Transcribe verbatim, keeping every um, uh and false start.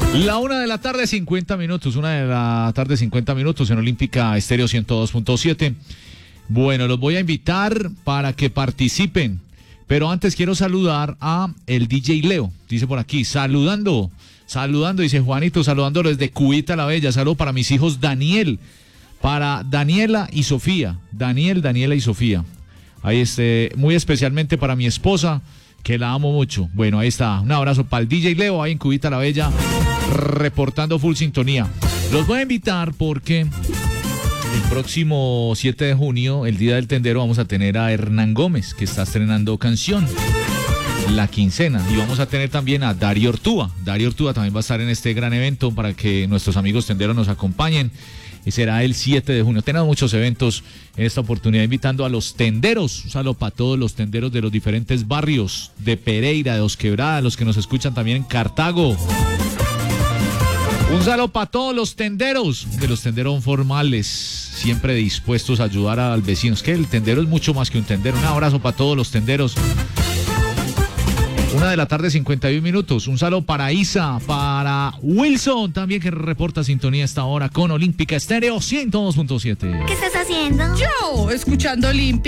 La una de la tarde, cincuenta minutos. Una de la tarde, cincuenta minutos en Olímpica Estéreo ciento dos punto siete. Bueno, los voy a invitar para que participen. Pero antes quiero saludar a el D J Leo. Dice por aquí, saludando, saludando, dice Juanito, saludándolo desde Cubita la Bella. Saludo para mis hijos Daniel, para Daniela y Sofía. Daniel, Daniela y Sofía. Ahí este, muy especialmente para mi esposa, que la amo mucho. Bueno, ahí está. Un abrazo para el D J Leo, ahí en Cubita la Bella, reportando full sintonía. Los voy a invitar porque el próximo siete de junio, el Día del Tendero, vamos a tener a Hernán Gómez, que está estrenando canción, La Quincena. Y vamos a tener también a Darío Ortúa. Darío Ortúa también va a estar en este gran evento para que nuestros amigos tenderos nos acompañen. Y será el siete de junio. Tenemos muchos eventos en esta oportunidad, invitando a los tenderos. Un saludo para todos los tenderos de los diferentes barrios de Pereira, de Dos Quebradas, los que nos escuchan también en Cartago. Un saludo para todos los tenderos, de los tenderos formales, siempre dispuestos a ayudar al vecino. Es que el tendero es mucho más que un tendero. Un abrazo para todos los tenderos. Una de la tarde, cincuenta y un minutos. Un saludo para Isa, para Wilson, también que reporta sintonía a esta hora con Olímpica Estéreo ciento dos punto siete. ¿Qué estás haciendo? Yo, escuchando Olímpica.